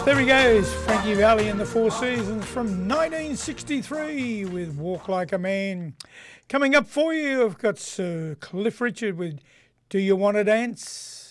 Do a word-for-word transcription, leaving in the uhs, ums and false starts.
There he goes, Frankie Valli and the Four Seasons from nineteen sixty-three with Walk Like a Man. Coming up for you, I've got Sir Cliff Richard with Do You Want to Dance?